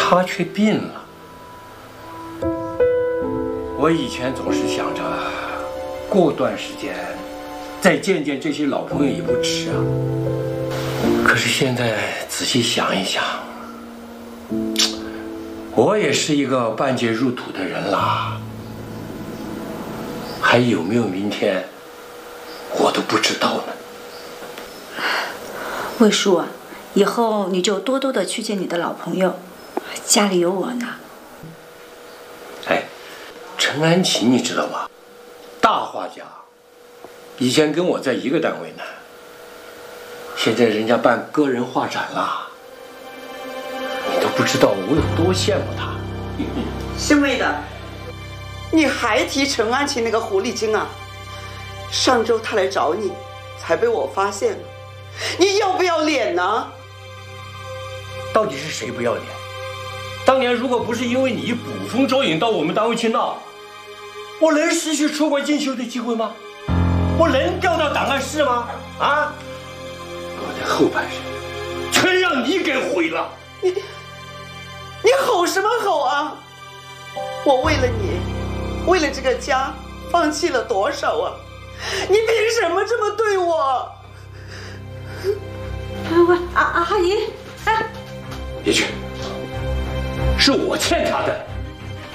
他却病了。我以前总是想着，过段时间再见见这些老朋友也不迟啊。可是现在仔细想一想，我也是一个半截入土的人啦，还有没有明天，我都不知道呢。 魏叔啊，以后你就多多的去见你的老朋友，家里有我呢。 哎，陈安琪你知道吧？大画家，以前跟我在一个单位呢，现在人家办个人画展啦，你都不知道我有多羡慕他。 欣慰的，你还提陈安琪那个狐狸精啊？上周他来找你，才被我发现了。你要不要脸呢？ 到底是谁不要脸？当年如果不是因为你捕风捉影到我们单位去闹，我能失去出国进修的机会吗？我能调到档案室吗？啊！我的后半生全让你给毁了。 你吼什么吼啊？我为了你，为了这个家，放弃了多少啊？你凭什么这么对我？ 阿姨，哎， 别去，是我欠他的。